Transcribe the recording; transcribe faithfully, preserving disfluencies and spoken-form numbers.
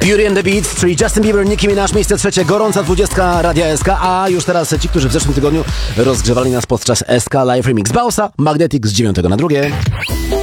Beauty and the Beat, czyli Justin Bieber, Nicki Minaj, miejsce trzecie, gorąca dwudziestka Radia S K, a już teraz ci, którzy w zeszłym tygodniu rozgrzewali nas podczas S K Live Remix Bausa, Magnetic z dziewiątego na drugie.